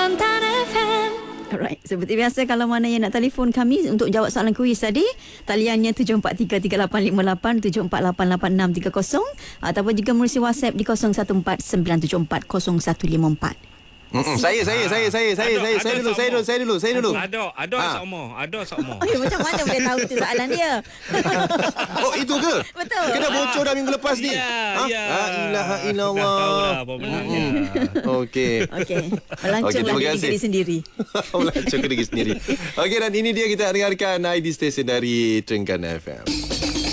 Kuantan FM. Alright, seperti biasa kalau mana yang nak telefon kami untuk jawab soalan kuis tadi, taliannya 7433888630 ataupun juga melalui WhatsApp di 0149740154. Saya dulu. Ada sokmo. Macam mana boleh tahu itu soalan dia? Oh, itu ke? Betul. Kena bocor dah minggu lepas ni. Ya. La ilaha illallah. Dah tahu dah pemenangnya. Okey. Melancong terima lah kasih. diri sendiri. Melancong ke diri sendiri. Okey, dan ini dia kita dengarkan ID Station dari Trengganu FM.